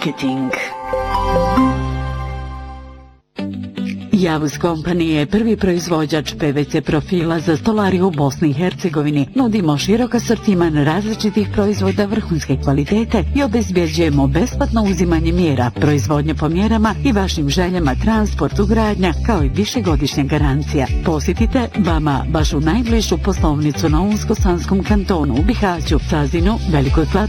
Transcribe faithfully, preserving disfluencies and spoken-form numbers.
Marketing. Javus Company je prvi proizvođač P V C profila za stolariju u Bosni i Hercegovini. Nudimo širok asortiman različitih proizvoda vrhunske kvalitete i obezbjeđujemo besplatno uzimanje mjera, proizvodnje po mjerama i vašim željama, transport, ugradnja, kao i višegodišnja garancija. Posjetite vama vašu najbližu poslovnicu na Unsko-Sanskom kantonu u Bihaću, Cazinu, Velikoj Kladuši